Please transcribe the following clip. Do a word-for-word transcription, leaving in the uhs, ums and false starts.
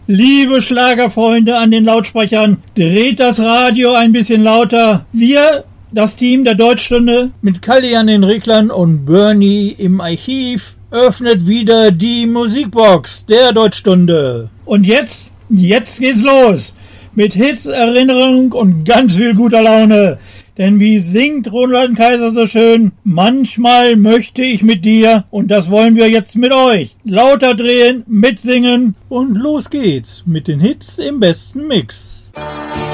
Liebe Schlagerfreunde an den Lautsprechern, dreht das Radio ein bisschen lauter. Wir, das Team der Deutschstunde, mit Kalli an den Reglern und Bernie im Archiv, öffnet wieder die Musikbox der Deutschstunde. Und jetzt, jetzt geht's los. Mit Hits, Erinnerung und ganz viel guter Laune. Denn wie singt Roland Kaiser so schön, manchmal möchte ich mit dir, und das wollen wir jetzt mit euch. Lauter drehen, mitsingen und los geht's mit den Hits im besten Mix.